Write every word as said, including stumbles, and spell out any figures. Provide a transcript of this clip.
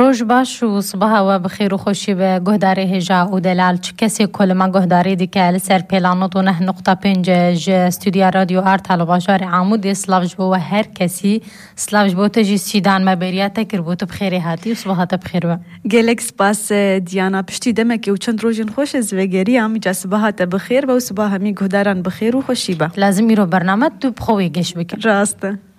روز باش و صباح و بخیر و خوشی به گهداری هجا و دلال چه کسی کل ما گهداری دی که لسر پیلانات و نه نقطه پنج استودیا رادیو آرت حالا باشار عمود سلاوش بو و هر کسی سلاوش بو تجی سیدان مبریات تکر بو تبخیری هاتی و صباحات بخیر و گلک سپاس دیانا پشتی دمکی و چند روزین خوش از وگری هم جا صباحات بخیر و صباح همی گهداران بخیر و خوشی با لازم میرو برنامه تو بخوی گش بکن راسته